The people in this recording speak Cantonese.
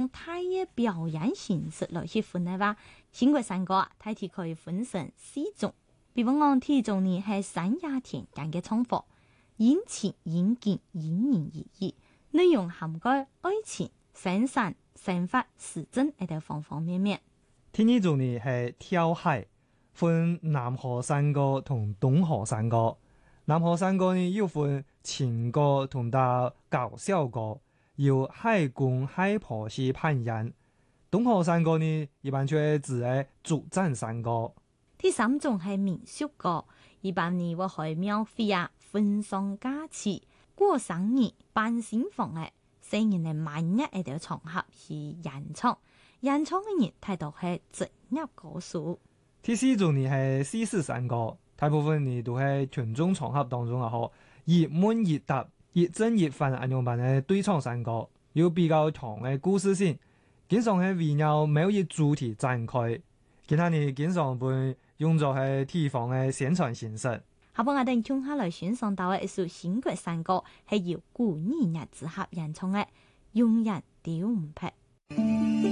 大嘅表演形式來去分嘅話，新月山歌啊，大體可以分成4種。比方講，第一種呢係山野田間嘅唱法，因情因景因人而異，內容涵蓋愛情、生產、生活、時政呢啲方方面面。 第二種呢係跳海，分南河山歌同東河山歌。南河山歌呢要分情歌同到搞笑歌，由海公海婆去扮演。東河山歌呢一般就係指嘅主戰山歌。 第三種係民俗歌，一般呢會喺廟會啊、婚喪嫁娶、過生日、辦新房嘅成人嘅滿日呢條場合去演唱，演唱嘅人睇到係職業歌手。 第四種呢係西式山歌，大部分呢都係群眾場合當中啊，嗬，熱門熱答、熱真熱反咁樣辦嘅對唱山歌，有比較長嘅故事性，經常係圍繞某一主題展開。其他呢經常會用作係地方嘅宣傳形式。 下半我哋聽下來選上到嘅一首新月山歌，係由古二日之合演唱嘅《永遠丟唔劈》。